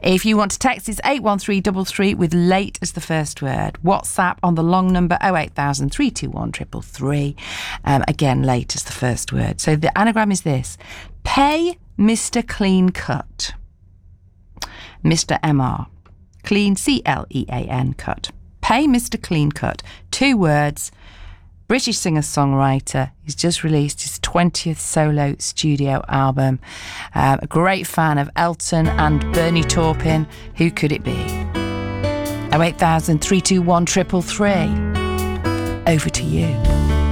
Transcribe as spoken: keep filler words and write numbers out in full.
If you want to text, it's eight one three three three with late as the first word. WhatsApp on the long number oh eight thousand, three two one, three three three. Um, again, late as the first word. So the anagram is this. Pay Mister Clean Cut. Mister M R. Clean, C L E A N, cut. Pay Mister Clean Cut. Two words. British singer-songwriter. He's just released his twentieth solo studio album. Um, a great fan of Elton and Bernie Taupin. Who could it be? oh eight thousand, three two one, three three three. Over to you.